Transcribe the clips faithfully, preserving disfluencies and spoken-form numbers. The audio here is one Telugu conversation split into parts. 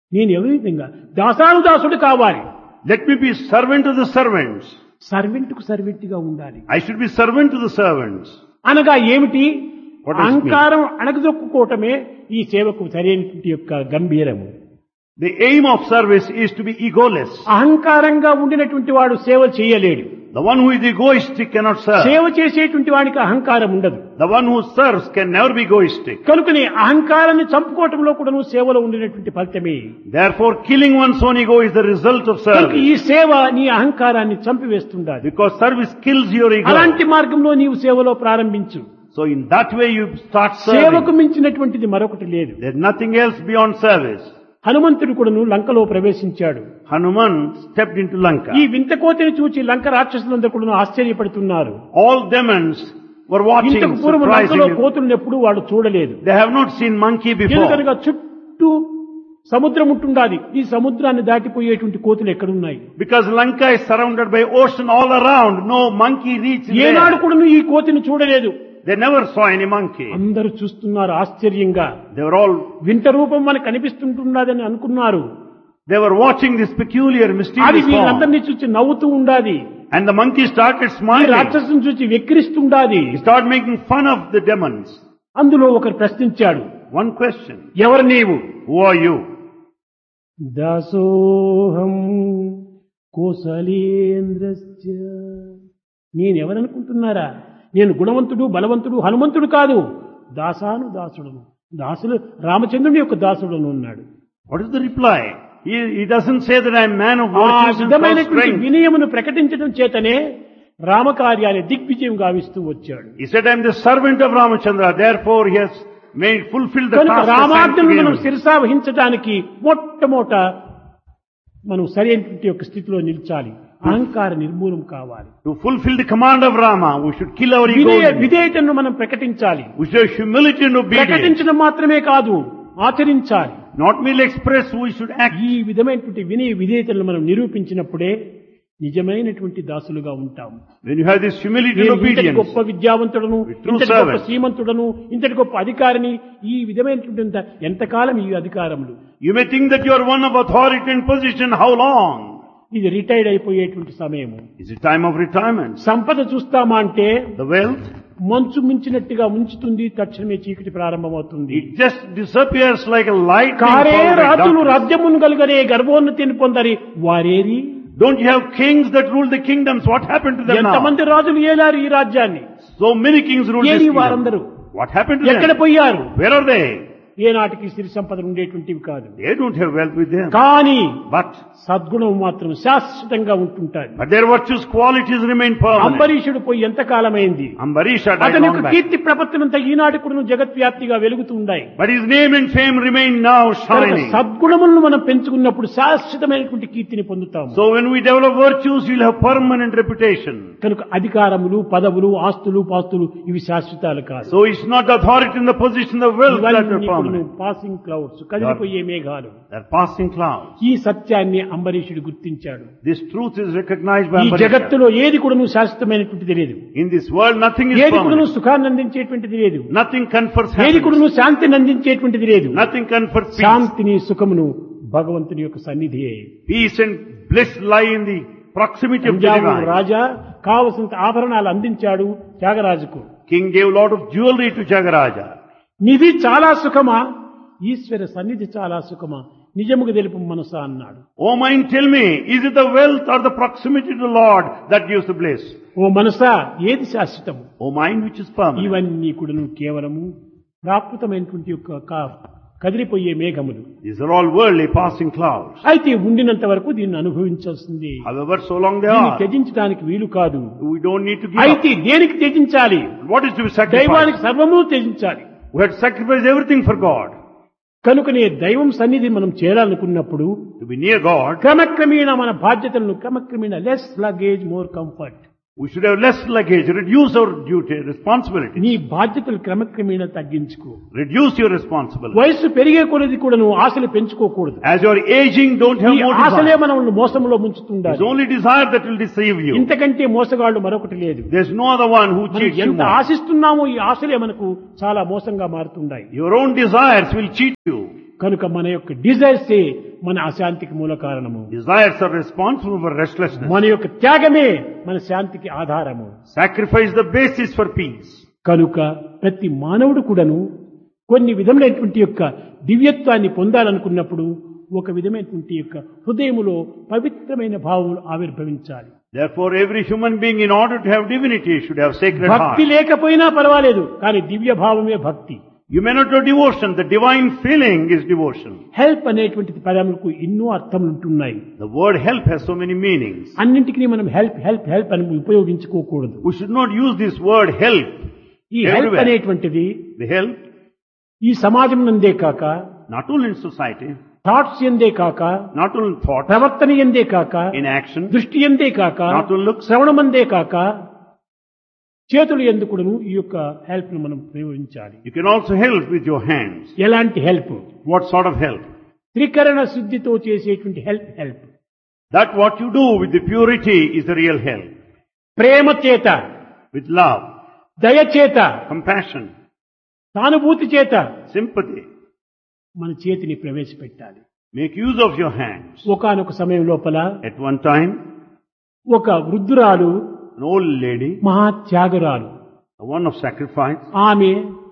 నేను ఎవరి విధంగా దాసానుదాసుడు కావాలి. Let me be servant to the servants. Servant కు సర్వెంట్ గా ఉండాలి. I should be servant to the servants. అనగా ఏమిటి? What does it mean? అహంకారం అణగదొక్కుకోవటమే ఈ సేవకు సరైనటువంటి యొక్క గంభీరము. The aim of service is to be egoless. అహంకారంగా ఉండినటువంటి వాడు సేవ చేయలేడు. The one who is egoistic cannot serve. సేవ చేసేటువంటి వాడికి అహంకారం ఉండదు. The one who serves can never be egoistic. కనుకనే అహంకారాన్ని చంపుకోవటంలో కూడా నువ్వు సేవలో ఉండినటువంటి ఫలితమే. Therefore, killing one's own ego is the result of కనుక service. ఈ సేవ నీ అహంకారాన్ని చంపివేస్తుండాలి. Because service kills your ego. అలాంటి మార్గంలో నీవు సేవలో ప్రారంభించు. So in that way you start సేవకు serving. మించినటువంటిది మరొకటి లేదు. There's nothing else beyond service. హనుమంతుడు కూడాను లంకలో ప్రవేశించాడు. Hanuman stepped into Lanka. ఈ వింత కోతిని చూచి లంక రాక్షసులందరూ కూడాను ఆశ్చర్యపడుతున్నారు. All demons were watching ఇంతకు పూర్వం లంకలో surprisingly. కోతులను ఎప్పుడూ వాళ్ళు చూడలేదు. They have not seen monkey before. ఎందుకనగా చుట్టూ సముద్రం ఉంటుండాలి. ఈ సముద్రాన్ని దాటిపోయేటువంటి కోతులు ఎక్కడున్నాయి? Because Lanka is surrounded by ocean all around. No monkey reached ఏనాడు there. కూడాను ఈ కోతిని చూడలేదు. They never saw any monkey. అందరూ చూస్తున్నారు ఆశ్చర్యంగా. They were all, వింత రూపం మనకు కనిపిస్తుంటున్నదని అనుకున్నారు. they were watching this peculiar అది mysterious form. వీళ్ళందరినీ చూసి నవ్వుతూ ఉండాది. And the monkey started ఈ smiling. రాక్షసుని చూసి వెక్కిరిస్తుండాది. He started making fun of the demons. అందులో ఒకరు ప్రశ్నించాడు, One question. ఎవరు నీవు? Who are you? దాసోహం కోసలేంద్రస్య. నేనెవరనుకుంటున్నారా? నేను గుణవంతుడు బలవంతుడు హనుమంతుడు కాదు. దాసాను దాసుడును. దాసులు రామచంద్రుని యొక్క దాసుడును అన్నాడు. What is the reply? He, he doesn't say that I am man of ఆ virtues and విధమైనటువంటి strength. వినయమును ప్రకటించడం చేతనే రామకార్యాన్ని దిగ్విజయం గావిస్తూ వచ్చాడు. He said, I am the servant of Ramachandra. Therefore, he has made fulfilled the కనుక task assigned to రామాజ్ఞను మనం him. శిరసా వహించడానికి మొట్టమొదట మనం సరైనటువంటి యొక్క స్థితిలో నిల్చాలి. అహంకార నిర్మూలం కావాలి. To fulfill the command of Rama, we should kill our వినయ ego. విధేయతను మనం ప్రకటించాలి. We should have humility and obedience. ప్రకటించడం మాత్రమే కాదు, ఆచరించాలి. Not merely express, we should act. ఈ విధమైనటువంటి వినయ విధేయతలను మనం నిరూపించినప్పుడే నిజమైనటువంటి దాసులుగా ఉంటాం. When you have this humility and నేను ఇంతటి obedience, గొప్ప విద్యావంతుడను, True ఇంతటి గొప్ప servant. శ్రీమంతుడను, ఇంతటి గొప్ప అధికారిని, ఈ విధమైనటువంటి ఎంతకాలం ఈ అధికారములు? you may think that you are one of authority and position. How long? ఇది రిటైర్డ్ అయిపోయేటువంటి సమయము. Is it time of retirement? సంపద చూస్తామా అంటే The wealth, మంచు మించినట్టుగా ముంచుతుంది, తక్షణమే చీకటి ప్రారంభమవుతుంది. it just disappears like a light. కారే రాజులు రాజ్యమును గలుగరే గర్భోన్నతిని పొందరి వారేరి. Don't you have kings that rule the kingdoms? What happened to them now? ఎంతమంది రాజులు ఏలారు ఈ రాజ్యాన్ని? So many kings rule this eri kingdom. వారందరూ What happened to ఎక్కడ them? పోయారు? Where are they? ఏనాటికి సిరి సంపదలు ఉండేటువంటివి కాదు. They don't have wealth with them. కానీ But, సద్గుణం మాత్రం శాశ్వతంగా ఉంటుంటాయి. but their virtues, qualities remain permanent. అంబరీషుడు పోయి ఎంతకాలమైంది? Ambarisha died అతని long యొక్క back. కీర్తి ప్రపత్తులంతా ఈనాటి కూడా జగత్వ్యాప్తిగా వెలుగుతూ ఉన్నాయి. But his name and fame remain now కనుక shining. సద్గుణములను మనం పెంచుకున్నప్పుడు శాశ్వతమైనటువంటి కీర్తిని పొందుతాము. So when we develop virtues, we'll have permanent reputation. కనుక అధికారములు పదవులు ఆస్తులు పాస్తులు ఇవి శాశ్వతాలు కాదు. So it's not the authority and the position, the wealth that are ఇవన్నీ కూడాను permanent. పాసింగ్ క్లౌడ్స్, కదిలిపోయే మేఘాలు. They're passing clouds. ఈ సత్యాన్ని అంబరీషుడు గుర్తించాడు. This truth is recognized by ఈ Ambarisha. జగత్తులో ఏది కూడా శాశ్వతమైనటువంటిది లేదు. In this world, nothing is ఏది కూడా permanent. సుఖాన్ని అందించేటువంటిది లేదు. Nothing confers ఏది happiness. కూడా శాంతిని అందించేటువంటిది లేదు. Nothing confers peace. శాంతిని సుఖమును భగవంతుని యొక్క సన్నిధియే. Peace and bliss lie in the proximity of the Punjab divine. రాజా కావలసినంత ఆభరణాలు అందించాడు త్యాగరాజుకు. King gave a lot of jewelry to Jagaraja. నిధి చాలా సుఖమా, ఈశ్వర సన్నిధి చాలా సుఖమా, నిజముగా తెలుపు మనసా అన్నాడు. O mind, tell me, is it the wealth or the proximity to the Lord that gives the bliss? ఓ మనసా ఏది శాశ్వతము? O mind, which is permanent. ఇవన్నీ కూడాను కేవలము ప్రాకృతమైనటువంటి యొక్క క- కదిలిపోయే మేఘములు. These are all worldly passing clouds. అయితే ఉండినంత వరకు దీన్ని అనుభవించాల్సింది. However, so long they దీన్ని are, త్యజించడానికి వీలు కాదు. we don't need to give up. అయితే దేనికి త్యజించాలి? What is to be sacrificed? దైవానికి సర్వము త్యజించాలి. We had sacrificed everything for God. కనుకనే దైవం సన్నిధి మనం చేరాలనుకున్నప్పుడు To be near God, క్రమక్రమేణా మన బాధ్యతలను క్రమక్రమేణా less luggage more comfort. we should have less luggage, reduce our duty, responsibility. నీ బాధ్యతలు క్రమక్రమేణా తగ్గించుకో. Reduce your responsibility. వయస్సు పెరిగే కొలది కూడా నువ్వు ఆశలు పెంచుకోకూడదు. As you are aging, don't have ఈ more ఆశలే desire. మనల్ని మోసంలో It's ముంచుతుండాలి. only desire that will deceive you. ఇంతకంటే మోసగాళ్ళు మరొకటి లేదు. There's no other one who మనం cheats you ఎంత more. ఆశిస్తున్నామో ఈ ఆశలే మనకు చాలా మోసంగా మారుతుంటాయి. Your own desires will cheat you. కనుక మన యొక్క డిజైర్సే మన అశాంతికి మూల కారణము. Desires are responsible for restlessness. మన యొక్క త్యాగమే మన శాంతికి ఆధారము. Sacrifice the basis for peace. కనుక ప్రతి మానవుడు కూడాను కొన్ని విధములైనటువంటి యొక్క దివ్యత్వాన్ని పొందాలనుకున్నప్పుడు ఒక విధమైనటువంటి యొక్క హృదయములో పవిత్రమైన భావములు ఆవిర్భవించాలి. Therefore, every human being, in order to have divinity, should have sacred heart. భక్తి లేకపోయినా పర్వాలేదు, కానీ దివ్య భావమే భక్తి. You may not know devotion. The divine feeling is devotion. Help అనేటువంటి పదములకు ఎన్నో అర్థములు ఉంటున్నాయి. The word help has so many meanings. అన్నింటికి మనం హెల్ప్ హెల్ప్ హెల్ప్ అని ఉపయోగించుకోకూడదు. We should not use this word help. ఈ హెల్ప్ అనేటువంటిది The help, ఈ సమాజం నందే కాక, not only in society, thoughts ఎందే కాక, not only in thought, ప్రవర్తన ఎందే కాక, in action, దృష్టి ఎందే కాక, not only looks, శ్రవణమందే కాక, చేతులు ఎందుకును ఈ యొక్క హెల్ప్ ను మనం ప్రయోగించాలి. you can also help with your hands. ఎలాంటి help? What sort of help? త్రికరణ శుద్ధితో చేసేటువంటి help help That what you do with the purity is the real help. ప్రేమ చేత, With love, దయ చేత, compassion, సానుభూతి చేత sympathy. మన చేతిని ప్రవేశపెట్టాలి. Make use of your hands. ఒకానొక సమయం లోపల At one time, ఒక వృద్ధురాలు, an old lady, మహాత్యాగురాలు, one of sacrifice, ఆమె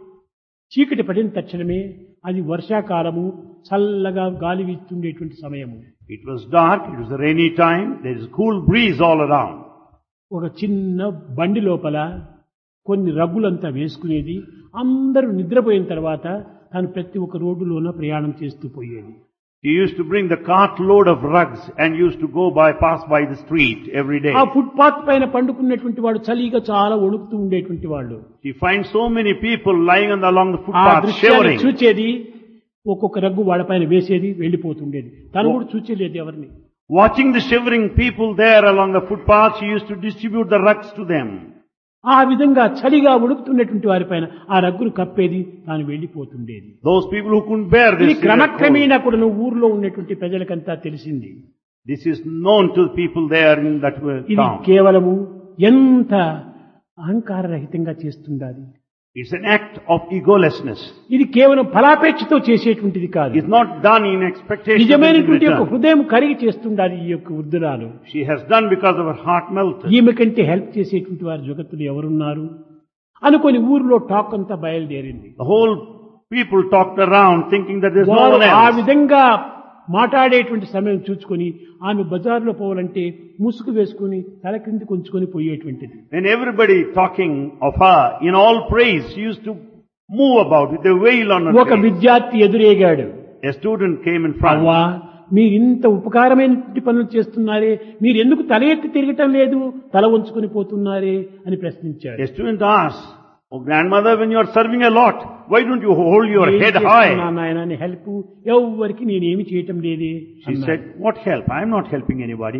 చీకటి పడిన తక్షణమే, అది వర్షాకాలము, చల్లగా గాలి వీస్తుండేటువంటి సమయము, it was dark, it was a rainy time, there is a cool breeze all around. ఒక చిన్న బండి లోపల కొన్ని రగ్గులంతా వేసుకునేది. అందరూ నిద్రపోయిన తర్వాత తను ప్రతి ఒక్క రోడ్డులోన ప్రయాణం చేస్తూ పోయేది. He used to bring the cart load of rugs and used to go by, pass by the street every day. ఆ ఫుట్ పాత్ పైన పండుకున్నటువంటి వాడు చలిగా చాలా వణుకుతూ ఉండేటువంటి వాళ్ళు. He finds so many people lying on the, along the ఆ footpath దృశ్యాన్ని shivering. చూచేది, ఒక్కొక్క రగ్గు వాడపైన వేసేది, వెళ్లిపోతుండేది. తను కూడా చూచేలేదు ఎవరిని. Watching the shivering people there along the footpath, she used to distribute the rugs to them. ఆ విధంగా చలిగా ఉడుకుతున్నటువంటి వారిపైన ఆ రగ్గును కప్పేది, తాను వెళ్లిపోతుండేది. Those people who couldn't bear ఇది this. క్రమక్రమేణా కూడా ఊర్లో ఉన్నటువంటి ప్రజలకంతా తెలిసింది. This is known to the people there in that ఇది town. కేవలము ఎంత అహంకార రహితంగా చేస్తుండాలి. It's an act of egolessness. ఇది కేవలం ఫలాపేక్షతో చేసేటువంటిది కాదు. It's not done in expectation of నిజమైనటువంటి యొక్క return. హృదయం కరిగి చేస్తుండాలి ఈ యొక్క వృద్ధురాలు. She has done because of her heart melted. ఈమె కంటే హెల్ప్ చేసేటువంటి వారు జగత్తులో ఎవరున్నారు అనుకొని ఊరిలో టాక్ అంతా బయలుదేరింది. The whole people talked around thinking that there's no వారు one ఆ else. విధంగా మాట్లాడేటువంటి సమయం చూసుకొని ఆమె బజార్లో పోవాలంటే ముసుగు వేసుకుని తల క్రింది కొంచుకొని పోయేటువంటిది. When everybody talking of her in all praise, she used to move about with a veil on her ఒక face. విద్యార్థి ఎదురేగాడు. A student came in front. అవ్వా, మీరు ఇంత ఉపకారమైన పనులు చేస్తున్నారే, మీరు ఎందుకు తల ఎత్తి తిరగటం లేదు, తల వంచుకొని పోతున్నారే అని ప్రశ్నించాడు. A student asked, "Oh grandmother, when you are serving a lot, why don't you hold your head high?" నాయన హెల్ప్ ఎవరికి నేనేమి చేయటం లేదే. She said, "What help? I am not helping anybody."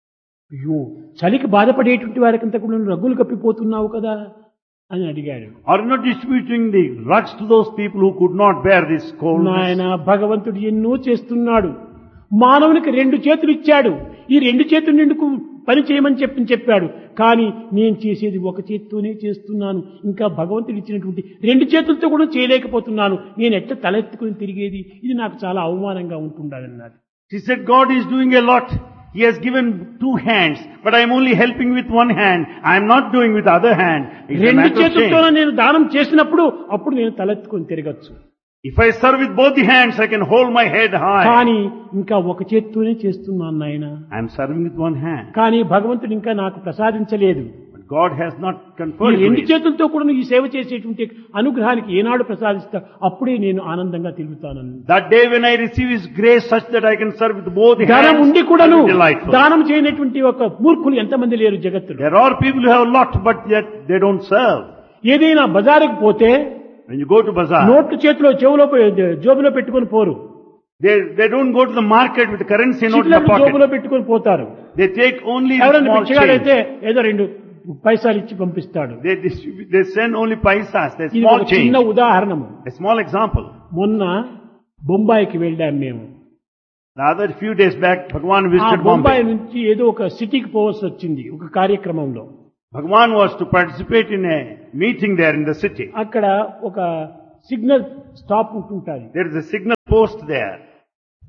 అయ్యో, చలికి బాధపడేటువంటి వారికంతా కూడా నువ్వు రగ్గులు కప్పిపోతున్నావు కదా అని అడిగాడు. Are you not distributing the rugs to those people who could not bear this cold? నాయన, భగవంతుడు ఎన్నో చేస్తున్నాడు. మానవునికి రెండు చేతులు ఇచ్చాడు. ఈ రెండు చేతులు నిండుకు పని చేయమని చెప్పి చెప్పాడు. కానీ నేను చేసేది ఒక చేతితోనే చేస్తున్నాను. ఇంకా భగవంతుడు ఇచ్చినటువంటి రెండు చేతులతో కూడా చేయలేకపోతున్నాను. నేను ఎట్లా తలెత్తుకుని తిరిగేది? ఇది నాకు చాలా అవమానంగా ఉంటుండాలన్నాడు. She said, "God is doing a lot. He has given two hands, but I am only helping with one hand. I am not doing with the other hand. It's a రెండు matter of చేతులతో shame. నేను దానం చేసినప్పుడు అప్పుడు నేను తలెత్తుకొని తిరగచ్చు. If I serve with both the hands, I can hold my head high. కానీ ఇంకా ఒక చేత్తోనే చేస్తున్నాను నాయన. I am serving with one hand. కానీ భగవంతుడు ఇంకా నాకు ప్రసాదించలేదు. But God has not ఈ conferred రెండు to me. చేతులతో కూడా నువ్వు ఈ సేవ చేసేటువంటి అనుగ్రహానికి ఏనాడు ప్రసాదిస్తా, అప్పుడే నేను ఆనందంగా తిరుగుతానని. That day when I receive His grace such that I can serve with both the దానం hands, ఉండి it కూడాను will be delightful. దానం చేయనటువంటి ఒక మూర్ఖులు ఎంతమంది లేరు జగత్తులో. There are people who have a lot, but yet they don't serve. ఏదైనా బజారుకు పోతే When you go to bazaar, నోట్లు చేతిలో చెవులో జోబులో పెట్టుకొని పోరు. they, they don't go to the market with the currency note in the చిల్లర జోబులో pocket. పెట్టుకొని పోతారు. They take only the ఎవరైనా small పిచ్చగాడైతే change. ఏదో రెండు పైసలు ఇచ్చి పంపిస్తాడు. They distribute, they send only paisas, they ఇది small ఒక change. చిన్న ఉదాహరణము. A small example. మొన్న బొంబాయికి వెళ్ళాం మేము. The other few days back, Bhagwan ఆ visited బొంబాయి Bombay. నుంచి ఏదో ఒక సిటీకి పోవాల్సి వచ్చింది ఒక కార్యక్రమంలో. Bhagwan was to participate in a meeting there in the city. అక్కడ ఒక signal stop ఉంటుంటాది. There is a signal post there.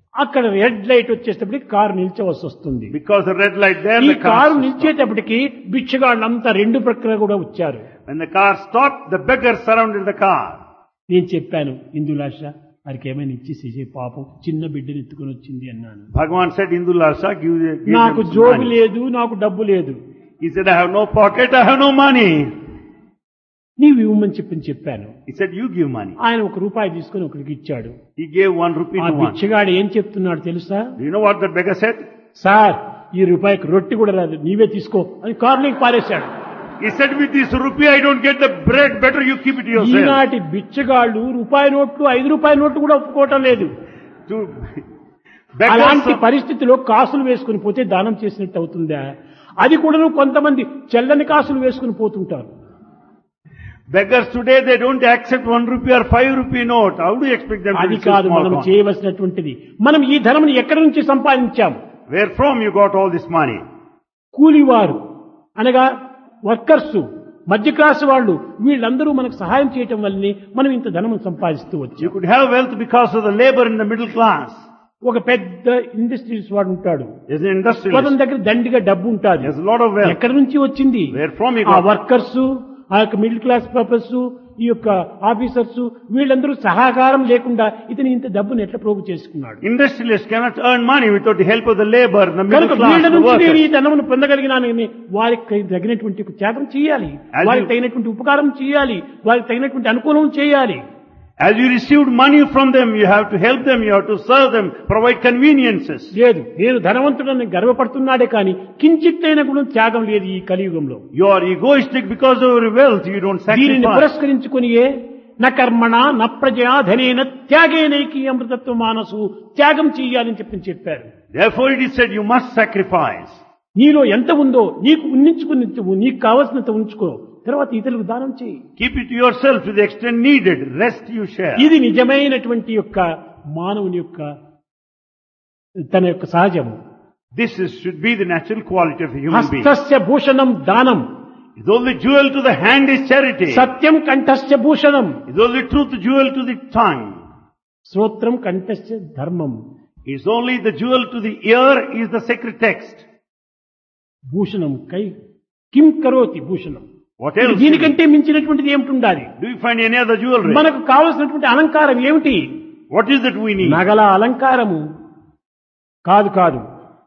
అక్కడ రెడ్ లైట్ వచ్చేటప్పటికి కారు నిల్చవలసి వస్తుంది. Because the red light there, ఈ the car కారు stopped. నిల్చేటప్పటికి బిచ్చగాళ్ళంతా రెండు ప్రక్కల కూడా వచ్చారు. When the car stopped, the beggars surrounded the car. నేను చెప్పాను, ఇందులాష వారికి ఏమైనా ఇచ్చేసేసే పాపం చిన్న బిడ్డను ఎత్తుకొని వచ్చింది అన్నాను. Bhagavan said, Indulasa, give, give నాకు them some జోబు money. లేదు, నాకు డబ్బు లేదు. He said, I have no pocket, I have no money. నీవు ఇవ్వమని చెప్పని చెప్పాను. He said, you give money. ఆయన ఒక రూపాయి తీసుకొని ఒకరికి ఇచ్చాడు. He gave one rupee ఆ to one. బిచ్చగాడు ఏం చెప్తున్నాడు తెలుసా? Do you know what that beggar said? Sir ఈ రూపాయికి రొట్టి కూడా రాదు, నీవే తీసుకో అని కారులోకి పారేశాడు. He said, with this rupee I don't get the bread, better you keep it yourself. ఈనాటి బిచ్చగాళ్ళు రూపాయి నోట్లు ఐదు రూపాయల నోట్లు కూడా ఒప్పుకోవటం లేదు. To beggars, అలాంటి పరిస్థితిలో కాసులు వేసుకుని పోతే దానం చేసినట్టు అవుతుందా? అది కూడా కొంతమంది చెల్లని కాసులు వేసుకుని పోతుంటారు. beggars today, they don't accept one rupee or five rupee note. How do you expect them to అది receive కాదు small మనం coin? చేయవలసినటువంటిది. మనం ఈ ధనముని ఎక్కడి నుంచి సంపాదించాం? Where from you got all this money? కూలివారు అనగా వర్కర్స్, మధ్య క్లాస్ వాళ్ళు, వీళ్ళందరూ మనకు సహాయం చేయటం వల్లనే మనం ఇంత ధనం సంపాదిస్తూ You వచ్చాం. could have wealth because of the labor in the middle class. ఒక పెద్ద ఇండస్ట్రీస్ వాడు ఉంటాడు, There's an industrialist. అతని దగ్గర దండిగా డబ్బు ఉంటుంది. There's a lot of wealth. ఎక్కడి నుంచి వచ్చింది? Where from you ఆ got? వర్కర్స్, ఆ యొక్క మిడిల్ క్లాస్ పర్పస్, ఈ యొక్క ఆఫీసర్స్, వీళ్ళందరూ సహకారం లేకుండా ఇతని ఇంత డబ్బును ఎట్లా ప్రోగు చేసుకున్నాడు? Industrialists cannot earn money without the help of the labor, the middle కనుక class, వీళ్ళ the నుంచి నేను ఈ workers. ధనమును పొందగలిగినానని వారికి తగినటువంటి ఒక త్యాగం చేయాలి, As వారికి you- తగినటువంటి ఉపకారం చేయాలి, వారికి తగినటువంటి అనుకూలం చేయాలి. As you received money from them, you have to help them, you have to serve them, provide conveniences. లేదు, నేను ధనవంతుడని గర్వపడుతున్నాడే కానీ కించిత్తైన కూడా త్యాగం లేదు ఈ కలియుగంలో. You are egoistic because of your wealth, you don't దీనిని sacrifice. పురస్కరించుకునియే న కర్మణ న ప్రజయా ధనేన త్యాగేనైకి అమృతత్వ మానసు, త్యాగం చెయ్యాలని చెప్పి చెప్పారు. Therefore it is said you must sacrifice. నీలో ఎంత ఉందో నీకు ఉన్నించుకుని నీకు కావలసినంత ఉంచుకో, తర్వాత ఇతరులకు దానం చేయి. Keep it to yourself to the extent needed, rest you share. ఇది నిజమైనటువంటి యొక్క మానవుని యొక్క తన యొక్క సహజము. This is, should be the natural quality of a human being. హస్తస్య Bhushanam దానం, It's only jewel to the hand is charity. Satyam కంఠస్య Bhushanam, It's only truth jewel to the tongue. శ్రోత్రం కంఠస్య ధర్మం. It's only the jewel to the ear is the sacred text. Bhushanam కై కిం కరోతి భూషణం. What else? దీనికంటే మించినటువంటిది ఏమిటి ఉండాలి? Do you find any other jewelry? మనకు కావలసినటువంటి అలంకారం ఏమిటి? What is that we need? నగల అలంకారము కాదు కాదు,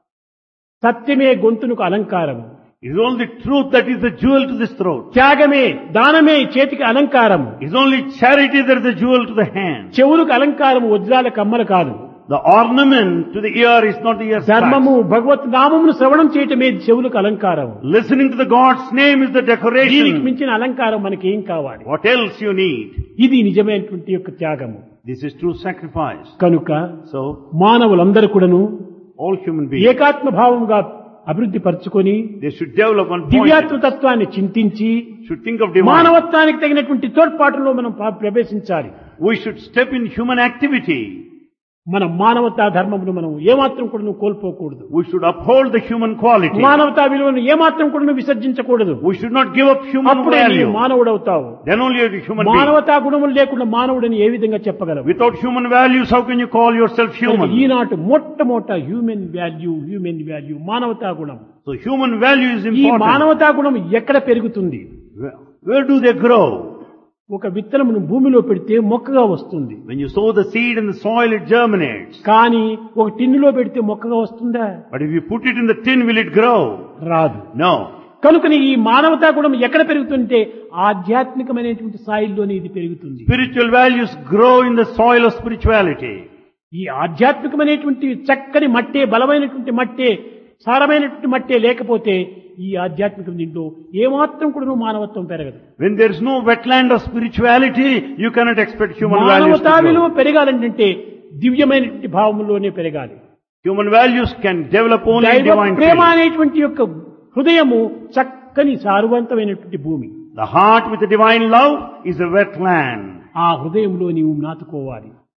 సత్యమే గొంతునకు అలంకారము, It's only truth that is the jewel to this throat. త్యాగమే దానమే చేతికి అలంకారము, It's only charity that is the jewel to the hand. చెవులకు అలంకారము వజ్రాల కమ్మలు కాదు. The ornament to the ear is not the ear's ధర్మము భగవత్ నామమును శ్రవణం చేయటమే చెవులకు అలంకారము. Listening to the God's name is the దీనికి decoration. మించిన అలంకారం మనకి ఏం కావాలి? What else you need? ఇది నిజమైనటువంటి యొక్క త్యాగము. This is true sacrifice. కనుక So, మానవులందరూ కూడాను all human beings, ఏకాత్మ భావంగా అభివృద్ధి పరుచుకొని they should develop one point. దివ్యాత్మతత్వాన్ని చింతించి Should think of divine. మానవత్వానికి తగినటువంటి తోడ్పాటులో మనం పా- ప్రవేశించాలి. We should step in human activity. మన మానవతా ధర్మమును మనం ఏమాత్రం కూడా కోల్పోకూడదు. We should uphold the human quality. మానవతా విలువను ఏమాత్రం కూడా విసర్జించకూడదు. We should not give up human అప్పుడే నీవు value. మానవుడవుతావు. Then only you are a human being. మానవతా గుణములు లేకుండా మానవుడని ఏ విధంగా చెప్పగలవు? Without human values, how can you call yourself human? ఈనాటి మొట్టమొదట హ్యూమన్ వాల్యూ హ్యూమన్ వాల్యూ మానవతా గుణం. So human value is ఈ important. మానవతా గుణం ఎక్కడ పెరుగుతుంది? Where, where do they grow? ఒక విత్తనమును భూమిలో పెడితే మొక్కగా వస్తుంది. When you sow the seed in the soil, it germinates. కానీ ఒక టిన్నులో పెడితే మొక్కగా వస్తుందా? But if you put it in the tin, will it grow? రాదు. No. కనుకని ఈ మానవతా గుణం ఎక్కడ పెరుగుతుంటే ఆధ్యాత్మికమైనటువంటి స్థాయిలోనే ఇది పెరుగుతుంది. Spiritual values grow in the soil of spirituality. ఈ ఆధ్యాత్మికమైనటువంటి చక్కని మట్టే, బలమైనటువంటి మట్టే, సారమైనటువంటి మట్టే లేకపోతే ఈ ఆధ్యాత్మిక దీంట్లో ఏమాత్రం కూడా మానవత్వం పెరగదు. When there is no wetland of spirituality, you cannot expect human values మానవతా to విలువ grow. పెరగాలంటే దివ్యమైనటువంటి భావములోనే పెరగాలి. Human values can develop only in దైవ divine ప్రేమ faith. అనేటువంటి యొక్క హృదయము చక్కని సారవంతమైనటువంటి భూమి. The heart with the divine love is a wetland. ఆ హృదయంలో నీవు నాటుకోవాలి.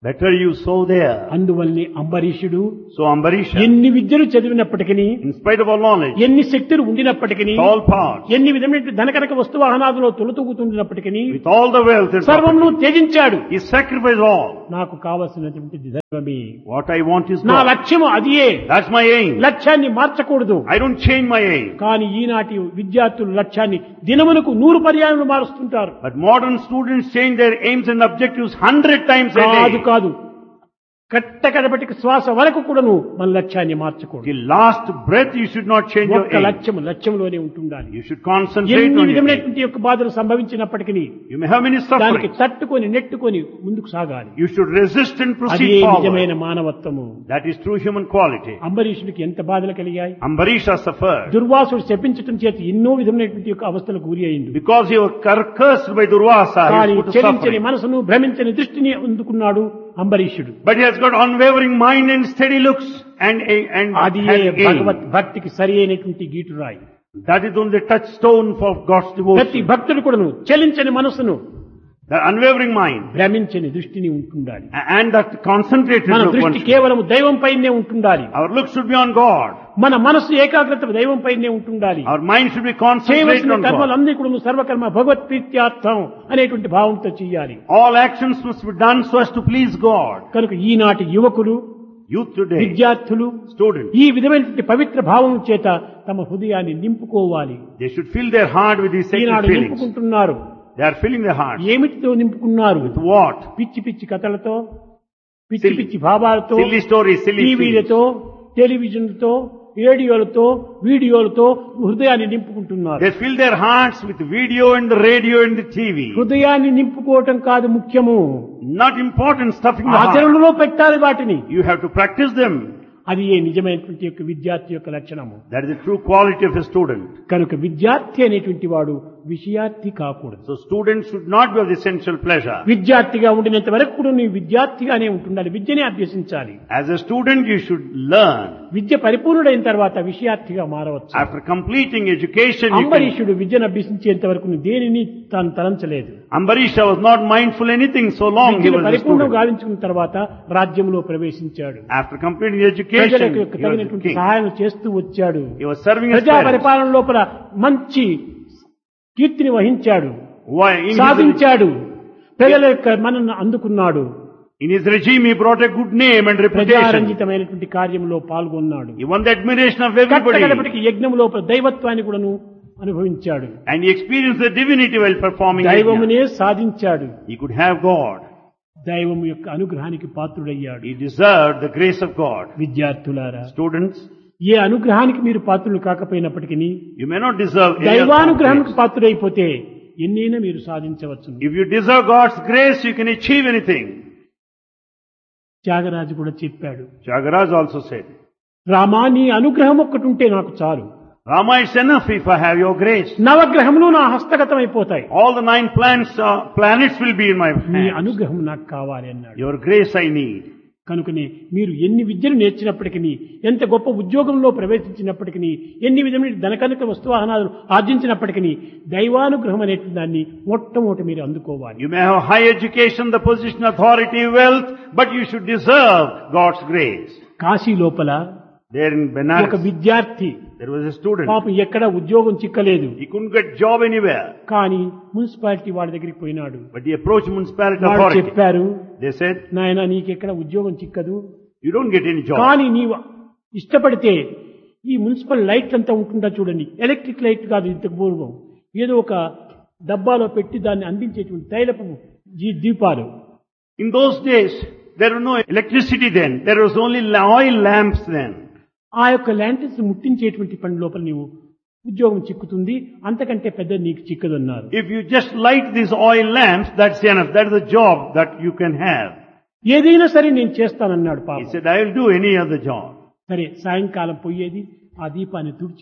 Better you sow there. అందువల్లనే అంబరీషుడు So Ambarisha, ఎన్ని విద్యలు చదివినప్పటికీ, in spite of all knowledge, ఎన్ని శక్తులు ఉండినప్పటికీ, with all powers, ఎన్ని విధమైన ధనకనక వస్తువాహనాదులో తొలతూగుతుండినప్పటికీ with all the wealth and సర్వమును property, త్యజించాడు. he sacrificed all. నాకు కావలసినటువంటి దైవమే, What I want is నా God. లక్ష్యము అదియే. That's my aim. లక్ష్యాన్ని మార్చకూడదు. I don't change my aim. కానీ ఈనాటి విద్యార్థులు లక్ష్యాన్ని దినమునకు నూరు పర్యాయములు మారుస్తుంటారు. But modern students change their aims and objectives hundred times a కాదు day. కాదు కట్ట కడపటికి శ్వాస వరకు కూడాను మన లక్ష్యాన్ని మార్చకూడదు. The last breath you should not change your ఒక్క aim. లక్ష్యము లక్ష్యంలోనే ఉంటుండాలి. You should concentrate ఎన్ని on your aim. విధమైనటువంటి యొక్క బాధలు సంభవించినప్పటికీ You may have many దానికి sufferings. తట్టుకొని నెట్టుకొని ముందుకు సాగాలి. You should resist and అదే proceed forward. నిజమైన మానవత్వము. That is true human quality. అంబరీషుడికి ఎంత బాధలు కలిగాయి. Ambarisha suffered దుర్వాసుడు శపించటం చేత ఎన్నో విధమైనటువంటి యొక్క అవస్థలకు గురి అయింది. because he was cursed by Durvasa. He కానీ was put to చెలించని suffering. మనసును భ్రమించని దృష్టిని అందుకున్నాడు అంబరీషుడు. But he has got unwavering mind and steady looks and and అది has aim. భగవత్ భక్తికి సరి అయినటువంటి గీటురాయి. That is only the touchstone for God's ప్రతి devotion. భక్తుడు కూడాను చెలించని మనసును The unwavering mind భ్రమించని దృష్టిని ఉంటుండాలి. and that concentrated మన look. దృష్టి one- కేవలం దైవం పైనే ఉంటుండాలి. Our look should be on God. మన మనసు ఏకాగ్రత దైవం పైనే ఉంటుండాలి. Our mind should be concentrated చేయవలసిన on కర్మలు God. అన్ని కూడా సర్వకర్మ భగవత్ ప్రీత్యార్థం అనేటువంటి భావంతో చేయాలి. All actions must be done so as to please God. కనుక ఈనాటి యువకులు, Youth today, విద్యార్థులు students, ఈ విధమైనటువంటి పవిత్ర భావం చేత తమ హృదయాన్ని నింపుకోవాలి. they should fill their heart with these sacred Eenadu feelings. నింపుకుంటున్నారు. They are filling their hearts. ఏమిటితో నింపుకున్నారు? With what? పిచ్చి పిచ్చి కథలతో, పిచ్చి Silly- పిచ్చి భావాలతో, Silly stories, silly feelings. టీవీలతో, టెలివిజన్లతో, రేడియోలతో, వీడియోలతో హృదయాన్ని నింపుకుంటున్నారు. They fill their hearts with video and the radio and the T V. హృదయాన్ని నింపుకోవటం కాదు ముఖ్యము, Not important stuffing the heart. ఆచరణలో పెట్టాలి వాటిని. You have to practice them. అది ఏ నిజమైనటువంటి యొక్క విద్యార్థి యొక్క లక్షణము. That is the true quality of a student. కనుక విద్యార్థి అనేటువంటి వాడు విషయార్థి కాకూడదు. So students should not be of the sensual pleasure. విద్యార్థిగా ఉండినంత వరకు కూడా నీ విద్యార్థిగానే ఉంటుండాలి. విద్యనే అభ్యసించాలి. As a student you should learn. విద్య పరిపూర్ణుడైన తర్వాత విషయార్థిగా మారవచ్చు. After completing education you can... అంబరీషుడు విద్యను అభ్యసించేంత వరకు దేనిని తాను తలంచలేదు. Ambarisha was not mindful anything so long he విద్యను was a పరిపూర్ణం student. గావించుకున్న తర్వాత రాజ్యంలో ప్రవేశించాడు. After completing education ప్రజలకు he was a తగినటువంటి king. సహాయం చేస్తూ వచ్చాడు. He was serving his ప్రజా parents. పరిపాలన లోపల మంచి కీర్తిని వహించాడు, Why? In his, సాధించాడు, ప్రజల యొక్క మనను అందుకున్నాడు. in his regime he brought a good name and reputation. ప్రజారంజితమైనటువంటి కార్యంలో పాల్గొన్నాడు. He won the admiration of everybody. కట్టకడపటికి యజ్ఞం లోపల దైవత్వాన్ని కూడాను అనుభవించాడు. And he experienced the divinity while performing yajna. దైవమునే సాధించాడు. He could have God. దైవం యొక్క అనుగ్రహానికి పాత్రుడయ్యాడు. He deserved the grace of God. విద్యార్థులారా, Students, ఏ అనుగ్రహానికి మీరు పాత్రులు కాకపోయినప్పటికీ you may not deserve any of God's దైవానుగ్రహానికి grace. పాత్రుడైపోతే ఎన్నైనా మీరు సాధించవచ్చు. If you deserve God's grace, you can achieve anything. Tyagaraju కూడా చెప్పాడు, Jagaraj also said, రామా నీ అనుగ్రహం ఒక్కటి ఉంటే నాకు చాలు. Rama, it's enough if I have your grace. నవగ్రహములు నా హస్తగతం అయిపోతాయి. All the nine planets, uh, planets will be in my నీ hands. అనుగ్రహం నాకు కావాలి అన్నాడు. Your grace I need. కనుకనే మీరు ఎన్ని విద్యలు నేర్చినప్పటికీ, ఎంత గొప్ప ఉద్యోగంలో ప్రవేశించినప్పటికీ, ఎన్ని విధమైన ధనకనక వస్తువాహనాలు ఆర్జించినప్పటికీ దైవానుగ్రహం అనేటువంటి దాన్ని మొట్టమొదటి మీరు అందుకోవాలి. You may have high education, the position, authority, wealth, but you should deserve God's grace. Kashi లోపల There in ఒక Benares, విద్యార్థి there was a student. పాపం ఎక్కడ ఉద్యోగం చిక్కలేదు. He couldn't get job anywhere. కానీ మున్సిపాలిటీ వాళ్ళ దగ్గరికి పోయినాడు. But he approached municipality వాళ్ళు authority. చెప్పారు, They said, నాయన నీకెక్కడ ఉద్యోగం చిక్కదు, you don't get any job. కానీ నీవు ఇష్టపడితే ఈ మున్సిపల్ లైట్ అంతా ఉంటుందా చూడండి, ఎలక్ట్రిక్ లైట్ కాదు, ఇంతకు పూర్వం ఏదో ఒక డబ్బాలో పెట్టి దాన్ని అందించేటువంటి తైలపు జీ- దీపాలు. In those days, there was no electricity then. There was only la- oil lamps then. ఆ యొక్క ల్యాంటర్స్ ముట్టించేటువంటి పని లోపల నీవు ఉద్యోగం చిక్కుతుంది, అంతకంటే పెద్ద నీకు చిక్కదన్నారు. If you just light these oil lamps, that's enough. That is the job that you can have. ఏదైనా సరే నేను చేస్తానన్నాడు He పాపం. said, I will do any other job. సరే సాయంకాలం పోయేది, ఆ దీపాన్ని తుడిచేది,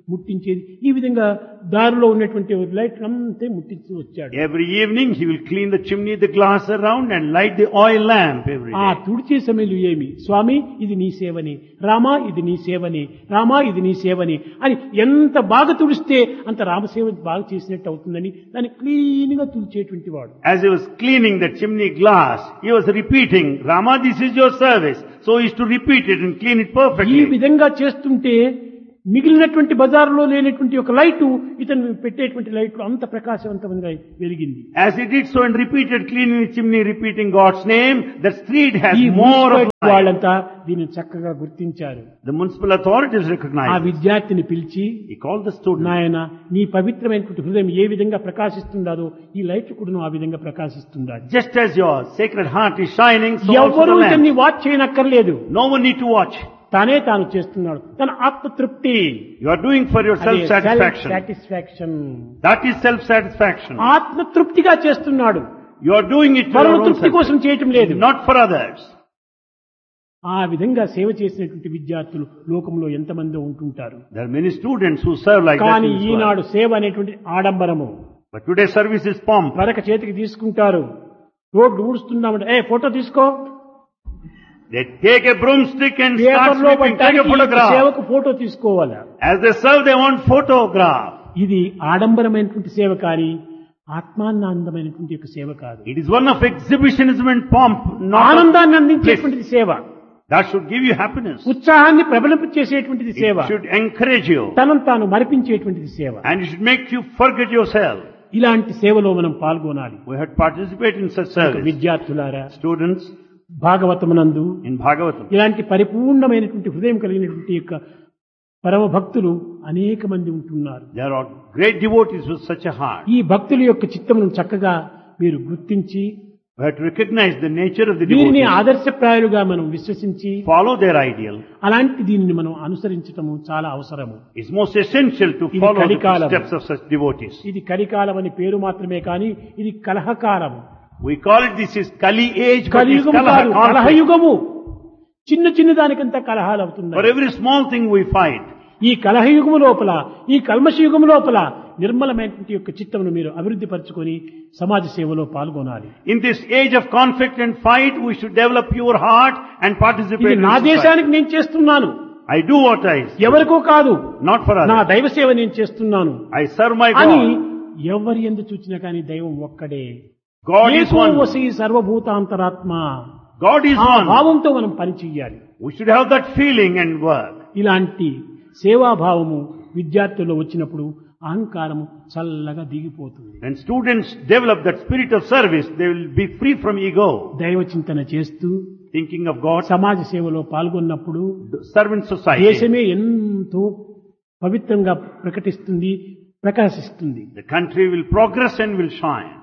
ముట్టించేది. ఈ విధంగా దారిలో ఉన్నటువంటి లైట్ అంతే ముట్టించి వచ్చాడు. Every evening he will clean the chimney, the glass around and light the oil lamp every ఆ day. తుడిచే సమయంలో ఏమి, స్వామి ఇది నీ సేవని, రామా ఇది నీ సేవని, రామా ఇది నీ సేవని అని ఎంత బాగా తుడిస్తే అంత రామసేవ బాగా చేసినట్టు అవుతుందని దాన్ని క్లీన్ గా తుడిచేటువంటి వాడు. As he was cleaning the chimney glass, he was repeating, Rama, this is your service. So he used to repeat it and clean it ఈ perfectly. విధంగా చేస్తుంటే మిగిలినటువంటి బజారులో లేనటువంటి ఒక లైటు ఇతను పెట్టేటువంటి లైట్లు అంత ప్రకాశవంతంగా వెలిగింది. As he did so and repeated cleaning the chimney, repeating God's name, the street has ఈ more of మున్సిపాలిటీ light. వాళ్ళంతా దీన్ని చక్కగా గుర్తించారు. The municipal authorities ఆ recognized it. విద్యార్థిని పిలిచి, He called the student. నాయన నీ పవిత్రమైనటువంటి హృదయం ఏ విధంగా ప్రకాశిస్తుందో ఈ లైట్ కూడా ఆ విధంగా ప్రకాశిస్తుండాలి. Just as your sacred heart is shining, so also ఎవరు the lamp. ఇతన్ని watch చేయనక్కర్లేదు, No one need to watch. తానే తాను చేస్తున్నాడు. తన ఆత్మతృప్తి, You are doing for your self-satisfaction. Satisfaction, That is self-satisfaction. ఆత్మతృప్తిగా చేస్తున్నాడు. You are doing it for మరో your own తృప్తి కోసం చేయటం లేదు. not for others. ఆ విధంగా సేవ చేసినటువంటి విద్యార్థులు లోకంలో ఎంతమంది ఉంటుంటారు. There are many students who serve like that కానీ in this world. ఈనాడు సేవ అనేటువంటి ఆడంబరము. But today's service is pomp. పరక చేతికి తీసుకుంటారు, రోడ్డు ఊడుస్తున్నామంటే ఏ ఫోటో తీసుకో, They take a broomstick and start పేపర్లో sweeping, take a పట్టానికి photograph. సేవకు ఫోటో తీసుకోవాలా. As they serve, they want photograph. ఇది ఆడంబరమైనటువంటి సేవ కానీ ఆత్మానందమైనటువంటి యొక్క సేవ కాదు. It is one of exhibitionism and pomp, not ఆనందాన్ని of bliss. అందించేటువంటిది సేవ, That should give you happiness. ఉత్సాహాన్ని ప్రబలింపచేసేటువంటిది సేవ, It should encourage you. తనను తాను మరిపించేటువంటిది సేవ. And it should make you forget yourself. ఇలాంటి సేవలో మనం పాల్గొనాలి. We had participated in such service. విద్యార్థులారా, Students భాగవతమునందు in Bhagavatam. ఇలాంటి పరిపూర్ణమైనటువంటి హృదయం కలిగినటువంటి యొక్క పరమ భక్తులు అనేక మంది ఉంటున్నారు. There are great devotees with such a heart. ఈ భక్తుల యొక్క చిత్తమును చక్కగా మీరు గుర్తించి We have to recognize the nature of the వీరిని devotees. ఆదర్శప్రాయులుగా మనం విశ్వసించి Follow their ideal. అలాంటి దీనిని మనం అనుసరించటము చాలా అవసరము. It's most essential to ఇది follow the కలికాలం. steps of such devotees. ఇది కలికాలం అని పేరు మాత్రమే కానీ ఇది కలహకాలం. We call it this is Kali age, but it's కలియుగము Kalaha కాదు, conflict. కలహయుగము. చిన్న చిన్న దానికంతా కలహాలు For అవుతున్నాయి. every small thing we fight. ఈ కలహయుగము లోపల, ఈ కల్మషయుగము లోపల నిర్మలమైనటువంటి యొక్క చిత్తమును మీరు అభివృద్ధి పరచుకొని సమాజ సేవలో పాల్గొనాలి. In this age of conflict and fight, we should develop your heart and participate ఇది in నా society. దేశానికి నేను చేస్తున్నాను, I do what I do, ఎవరికో కాదు, not for నా others. దైవ సేవ నేను చేస్తున్నాను I serve my అని God. ఎవరి ఎందు చూచినా కానీ దైవం ఒక్కడే. God is ఏకో one. వసి సర్వభూతాంతరాత్మ. God is ఆ one. భావంతో మనం పని చెయ్యాలి. We should have that feeling and work. ఇలాంటి సేవాభావము విద్యార్థుల్లో వచ్చినప్పుడు అహంకారము చల్లగా దిగిపోతుంది. When students develop that spirit of service, they will be free from ego. దైవ చింతన చేస్తూ Thinking of God, సమాజ సేవలో పాల్గొన్నప్పుడు servant society. దేశమే ఎంతో పవిత్రంగా ప్రకటిస్తుంది, ప్రకాశిస్తుంది. The country will progress and will shine.